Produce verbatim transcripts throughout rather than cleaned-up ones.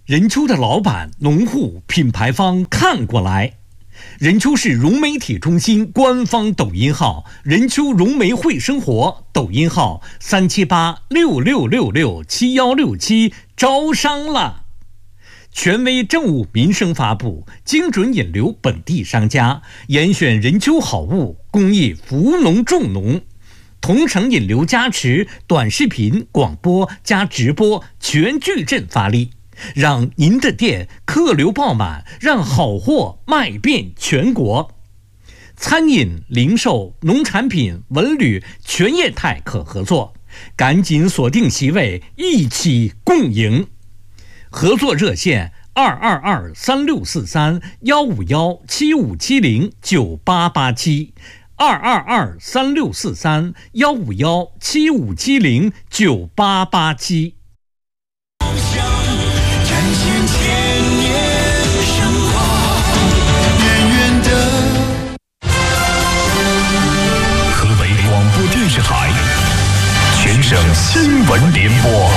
任丘的老板、农户、品牌方看过来。任丘市融媒体中心官方抖音号任丘融媒会生活，抖音号三七八六六六六七幺六七，招商了。权威政务民生发布，精准引流本地商家，严选任丘好物，公益扶农种农。同城引流加持，短视频、广播加直播全矩阵发力，让您的店客流爆满，让好货卖遍全国。餐饮、零售、农产品、文旅全业态可合作，赶紧锁定席位，一起共赢。合作热线二二二三六四三幺五幺七五七零九八八七。二二二三六四三幺五幺七五七零九八八七。 河北广播电视台全省新闻联播。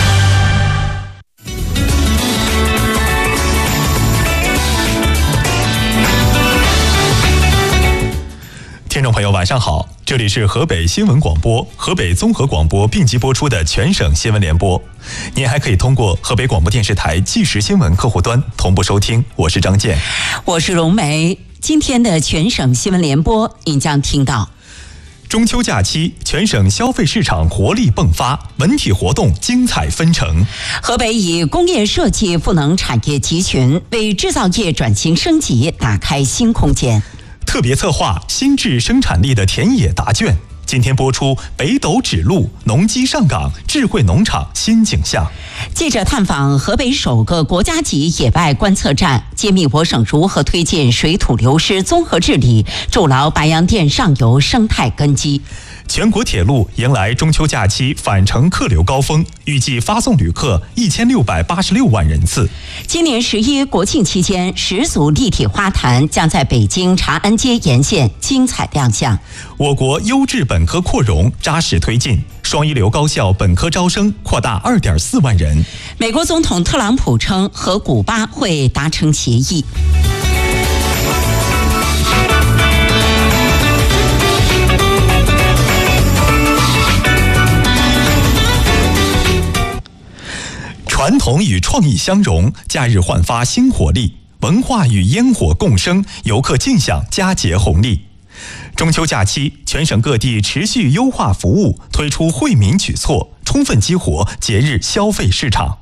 听众朋友晚上好，这里是河北新闻广播、河北综合广播并机播出的全省新闻联播。您还可以通过河北广播电视台即时新闻客户端同步收听。我是张健， 我是荣梅。今天的全省新闻联播，您将听到： 中秋假期，全省消费市场活力迸发，文体活动精彩纷呈。 河北以工业设计赋能产业集群，为制造业转型升级打开新空间。 特别策划新质生产力的田野答卷，今天播出北斗指路农机上岗智慧农场新景象。 记者探访河北首个国家级野外观测站，揭秘我省如何推进水土流失综合治理，筑牢白洋淀上游生态根基。 全国铁路迎来中秋假期返程客流高峰，预计发送旅客一千六百八十六万人次。 今年十一国庆期间，十组立体花坛将在北京长安街沿线精彩亮相。 我国优质本科扩容扎实推进，双一流高校本科招生扩大二点四万人。 美国总统特朗普称和古巴会达成协议。 传统与创意相融，假日焕发新活力；文化与烟火共生，游客尽享佳节红利。中秋假期，全省各地持续优化服务，推出惠民举措，充分激活节日消费市场。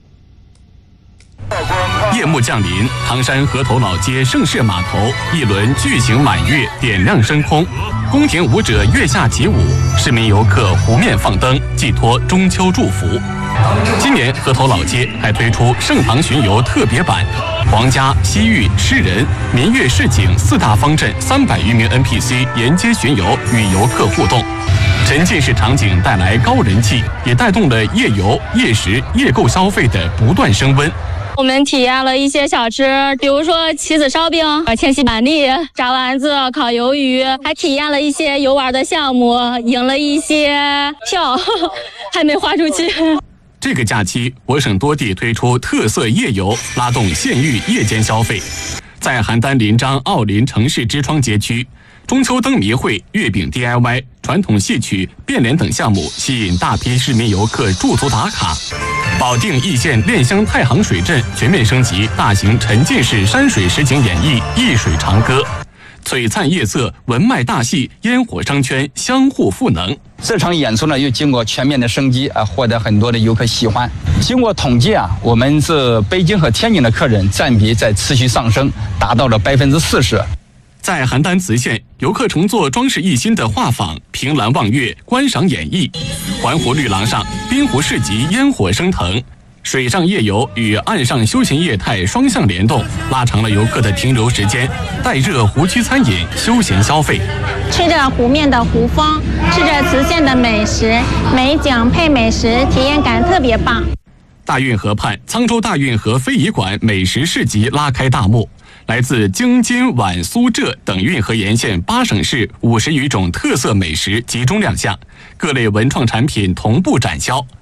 夜幕降临，唐山河头老街盛世码头一轮巨型满月点亮升空，宫廷舞者月下起舞，市民游客湖面放灯，寄托中秋祝福。今年河头老街还推出盛唐巡游特别版，皇家、西域、诗人、民乐市井四大方阵三百余名 N P C 沿街巡游，与游客互动。沉浸式场景带来高人气，也带动了夜游、夜食、夜购消费的不断升温。 我们体验了一些小吃，比如说棋子烧饼、千禧板栗、炸丸子、烤鱿鱼，还体验了一些游玩的项目，赢了一些票，还没花出去。 这个假期，我省多地推出特色夜游，拉动县域夜间消费。在邯郸临漳奥林城市之窗街区，中秋灯谜会、月饼 D I Y、传统戏曲、变脸等项目吸引大批市民游客驻足打卡。保定易县恋香太行水镇全面升级大型沉浸式山水实景演绎一水长歌，璀璨夜色、文脉大戏、烟火商圈相互赋能。 这场演出呢，又经过全面的升级啊，获得很多的游客喜欢。经过统计啊，我们这北京和天津的客人占比在持续上升，达到了百分之四十。 在邯郸磁县，游客乘坐装饰一新的画舫，凭栏望月，观赏演绎；环湖绿廊上，滨湖市集烟火升腾。水上夜游与岸上休闲业态双向联动，拉长了游客的停留时间，带热湖区餐饮休闲消费。 吃着湖面的湖风，吃着磁县的美食，美景配美食，体验感特别棒。 大运河畔，沧州大运河非遗馆美食市集拉开大幕。来自京津皖苏浙等运河沿线八省市五十余种特色美食集中亮相，各类文创产品同步展销。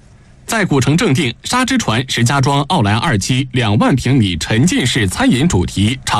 在古城正定，沙之船石家庄奥莱二期两万平米沉浸式餐饮主题